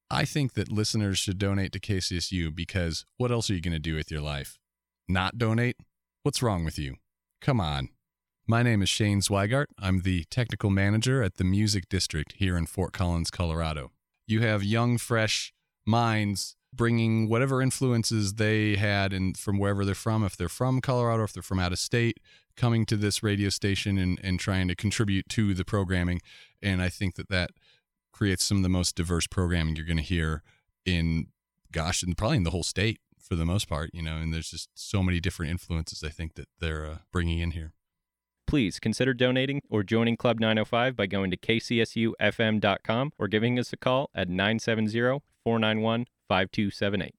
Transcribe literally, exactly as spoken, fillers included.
I think that listeners should donate to K C S U because what else are you going to do with your life? Not donate? What's wrong with you? Come on. My name is Shane Zweigart. I'm the technical manager at the Music District here in Fort Collins, Colorado. You have young, fresh minds bringing whatever influences they had and from wherever they're from, if they're from Colorado, if they're from out of state, coming to this radio station and, and trying to contribute to the programming. And I think that that creates some of the most diverse programming you're going to hear in, gosh, and probably in the whole state for the most part, you know, and there's just so many different influences I think that they're uh, bringing in here. Please consider donating or joining Club nine oh five by going to k c s u f m dot com or giving us a call at nine seven zero, four nine one, five two seven eight.